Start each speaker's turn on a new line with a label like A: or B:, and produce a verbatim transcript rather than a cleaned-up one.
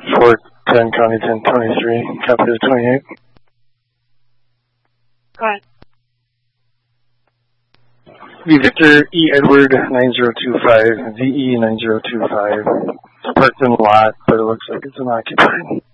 A: Fort ten, County ten twenty-three, copy the twenty-eight.
B: Go ahead.
A: V Victor, E Edward nine zero two five, V E nine zero two five. It's parked in the lot, but it looks like it's unoccupied.